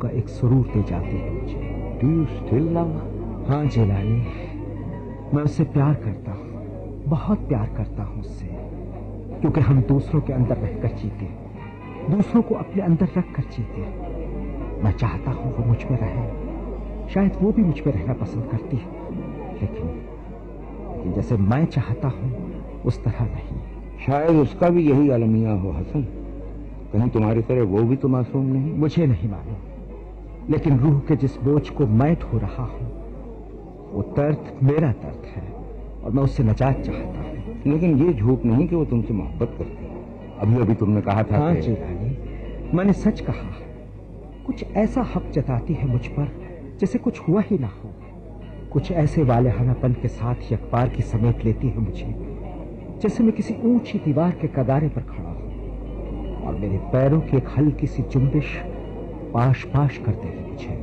का एक सुरूर दे जाती है मुझे। Do you still love? हाँ जिलानी, मैं उससे प्यार करता हूँ, बहुत प्यार करता हूँ उससे, क्योंकि हम दूसरों के अंदर रहकर जीते, दूसरों को अपने अंदर रखकर जीते। मैं चाहता हूँ वो मुझ में रहे, शायद वो भी मुझ में रहना पसंद करती है, लेकिन जैसे मैं चाहता हूँ उस तरह नहीं। शायद उसका भी यही अलमिया हो हसन, कहीं तुम्हारी तरह वो भी तो मासूम नहीं। मुझे नहीं मालूम, लेकिन रूह के जिस बोझ को मैं ढो रहा हूँ वो दर्द मेरा दर्द है और मैं उससे निजात चाहता हूँ। लेकिन ये झूठ नहीं कि वो तुमसे मोहब्बत करती है। अभी अभी तुमने कहा था। हाँ जी रानी, मैंने सच कहा। कुछ ऐसा हक जताती है मुझ पर जैसे कुछ हुआ ही ना हो, कुछ ऐसे वालेहानापन के साथ ही अखबार की समेट लेती है मुझे जैसे मैं किसी ऊंची दीवार के कगारे पर खड़ा हूं और मेरे पैरों की एक हल्की सी जुम्बिश पाश पाश कर देती मुझे।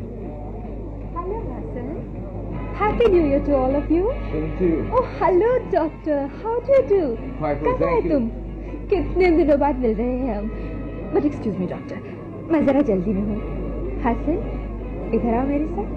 Happy New Year to all of you. Thank you. Oh, hello doctor. How do you do? कहाँ है तुम? कितने दिनों बाद मिल रहे हैं हम। But excuse me doctor, मैं जरा जल्दी में हूँ। हसन, इधर आओ मेरे साथ।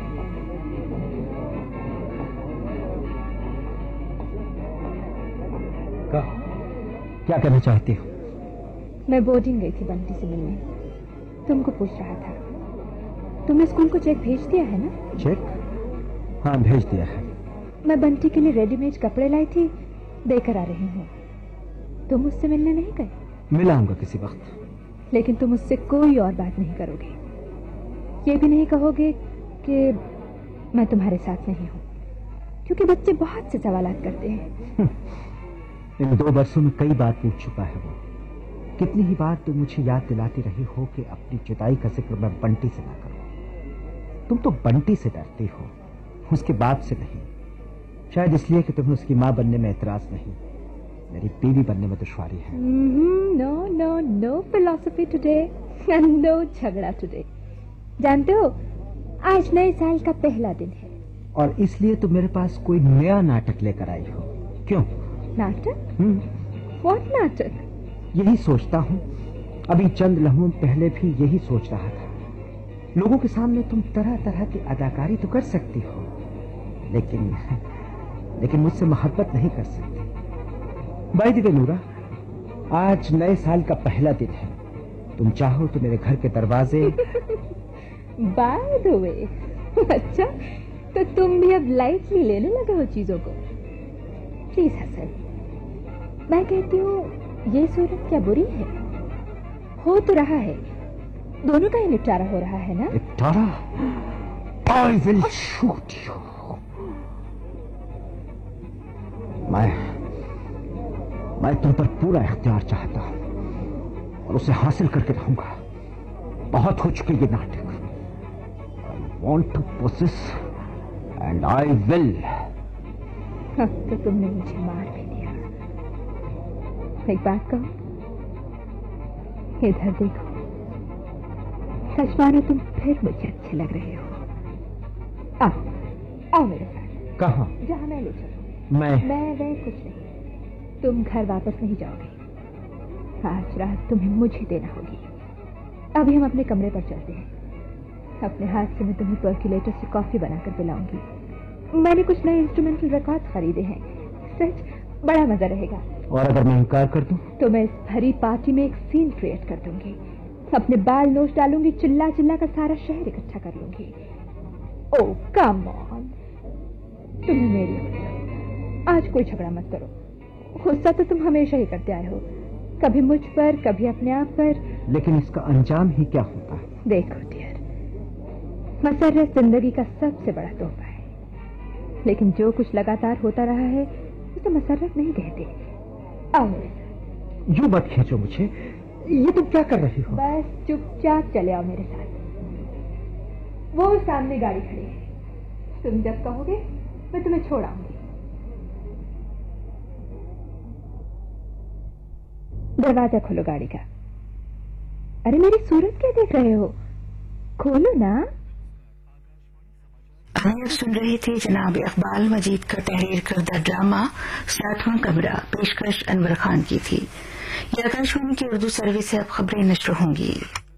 कहो, क्या कहना चाहती हो? मैं बोर्डिंग गई थी बंटी से मिलने, तुमको पूछ रहा था। तुमने स्कूल को चेक भेज दिया है ना? चेक? हाँ भेज दिया है। मैं बंटी के लिए रेडीमेड कपड़े लाई थी, देकर आ रही हूँ। तुम उससे मिलने नहीं गए? मिलाऊंगा किसी वक्त। लेकिन तुम उससे कोई और बात नहीं करोगे, ये भी नहीं कहोगे कि मैं तुम्हारे साथ नहीं हूँ, क्योंकि बच्चे बहुत से सवालात करते हैं। इन 2 वर्षों में कई बार पूछ चुका है वो। कितनी ही बार तुम मुझे याद दिलाती रही हो कि अपनी जुदाई का जिक्र मैं बंटी से ना करूं। तुम तो बंटी से डरती हो, उसके बाप से नहीं। शायद इसलिए कि तुम्हें उसकी मां बनने में एतराज नहीं, मेरी बीवी बनने में दुश्वारी है। No no no philosophy today and no झगड़ा टुडे। जानते हो, आज नए साल का पहला दिन है और इसलिए तो मेरे पास कोई नया नाटक लेकर आई हो। क्यों? नाटक? व्हाट नाटक? यही सोचता हूँ, अभी चंद लम्हों पहले भी यही सोच रहा था। लोगों के सामने तुम तरह तरह की अदाकारी तो कर सकती हो, लेकिन मुझसे मोहब्बत नहीं कर सकती। बाय द वे नूरा, आज नए साल का पहला दिन है, तुम चाहो तो मेरे घर के दरवाजे। बाय द वे, अच्छा तो तुम भी अब लाइटली लेने लगे हो चीजों को। प्लीज हसन, मैं कहती हूँ ये सूरत क्या बुरी है? हो तो रहा है, दोनों का ही निपटारा हो रहा है ना? निपटारा? I will shoot you. मैं तुम पर पूरा इख्तियार चाहता हूं और उसे हासिल करके रहूंगा। बहुत हो चुके ये नाटक। I want to possess and I will. तो तुमने मुझे मार भी दिया। एक बात कहूं, इधर देखो, सच मानो तुम फिर मुझे अच्छे लग रहे हो। आओ मेरे साथ। कहाँ? जहाँ मैं ले चलूं। मैं कुछ नहीं, तुम घर वापस नहीं जाओगे। आज रात तुम्हें मुझे देना होगी। अभी हम अपने कमरे पर चलते हैं। अपने हाथ से मैं तुम्हें पर्कुलेटर से कॉफी बनाकर पिलाऊंगी। मैंने कुछ नए इंस्ट्रूमेंटल रिकॉर्ड खरीदे हैं, सच बड़ा मजा रहेगा। और अगर मैं इनकार कर दूं? तो मैं इस भरी पार्टी में एक सीन क्रिएट कर दूंगी, अपने बाल नोच डालूंगी, चिल्ला चिल्ला कर सारा शहर इकट्ठा कर लूंगी। ओह कम ऑन, तुम्हें मेरी आज कोई झगड़ा मत करो। गुस्सा तो तुम हमेशा ही करते आए हो, कभी मुझ पर, कभी अपने आप पर। लेकिन इसका अंजाम ही क्या होता है? देखो डियर, मसर्रत जिंदगी का सबसे बड़ा तोहफा है, लेकिन जो कुछ लगातार होता रहा है उसे मसर्रत नहीं कहते। आओ यूं मत खींचो मुझे, ये तुम क्या कर रही हो? बस चुपचाप चले आओ मेरे साथ। वो सामने गाड़ी खड़ी है, तुम जब कहोगे मैं तुम्हें छोड़ आऊंगी। दरवाजा खोलो गाड़ी का। अरे मेरी सूरत क्या देख रहे हो, खोलो ना। आप सुन रहे थे जनाब इकबाल मजीद का तहरीर करदा ड्रामा 7वां कमरा, पेशकश अनवर खान की थी। ये आकाशवाणी की उर्दू सर्विस से अब खबरें नश्र होंगी।